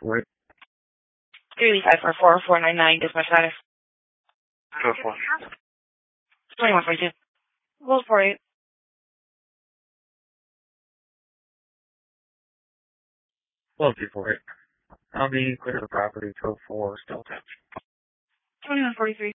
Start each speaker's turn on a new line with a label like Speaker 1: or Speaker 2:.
Speaker 1: for it.
Speaker 2: 38544-499, dispatch status.
Speaker 1: 204.
Speaker 2: 2142. Hold for you.
Speaker 1: Well, 248. I'll be clear of the property, 204, still attached.
Speaker 2: 2143.